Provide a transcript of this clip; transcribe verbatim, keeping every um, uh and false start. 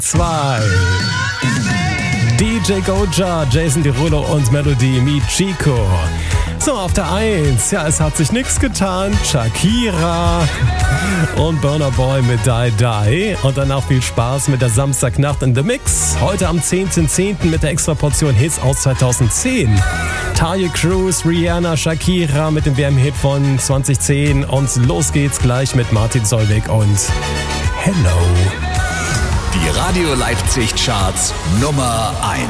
zwei. D J Goja, Jason Derulo und Melody Mi Chico. So, auf der eins. Ja, es hat sich nichts getan. Shakira und Burna Boy mit Die Die. Und danach viel Spaß mit der Samstagnacht in The Mix. Heute am zehnten zehnten mit der Extraportion Hits aus zweitausendzehn. Talia Cruz, Rihanna, Shakira mit dem W M-Hit von zweitausendzehn. Und los geht's gleich mit Martin Solveig und Hello. Die Radio Leipzig Charts Nummer eins.